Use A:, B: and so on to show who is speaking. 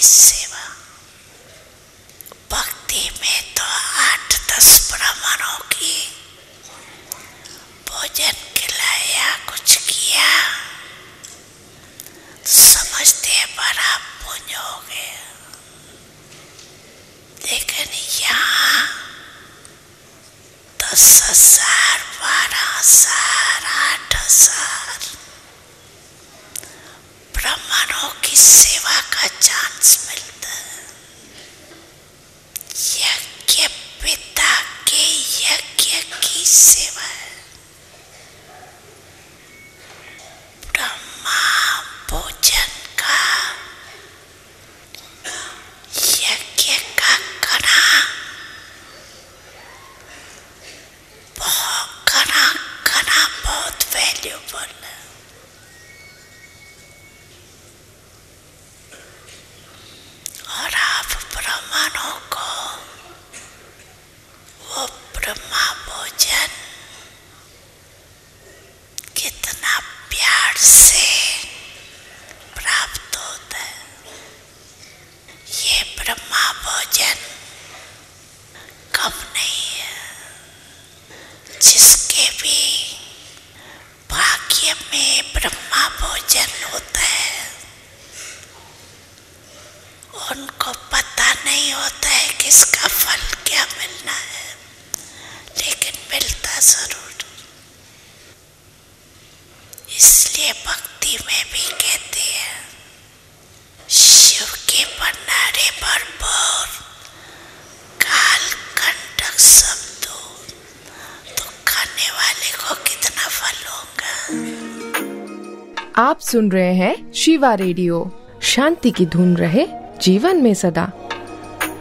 A: सेवा। भक्ति में तो 8-10 ब्राह्मणों की भोजन खिलाया, कुछ किया तो समझते बड़ा पुण्य हो गया। लेकिन यहाँ 10,000, 12,000, 8,000 ब्राह्मणों की सेवा का चांस मिलता है। यज्ञ पिता के यज्ञ की सेवा है। ब्रह्मा भोजन का यज्ञ का कणा बहुत वैल्यूबल है। और आप ब्राह्मणों को वो ब्रह्मा भोजन कितना प्यार से प्राप्त होता है। ये ब्रह्मा भोजन कम नहीं है। जिसके भी भाग्य में ब्रह्मा भोजन होता है उनको पता नहीं होता है कि इसका फल क्या मिलना है, लेकिन मिलता जरूर। इसलिए भक्ति में भी कहते हैं शिव के भंडारे भरपूर, काल कंटक सब दूर, तो खाने वाले को कितना फल होगा।
B: आप सुन रहे हैं शिवा रेडियो। शांति की धुन रहे जीवन में सदा।